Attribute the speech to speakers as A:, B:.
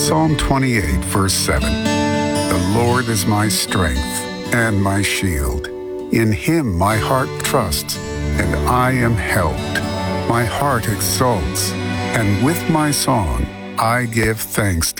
A: Psalm 28, verse 7. The Lord is my strength and my shield. In him my heart trusts, and I am helped. My heart exults, and with my song I give thanks to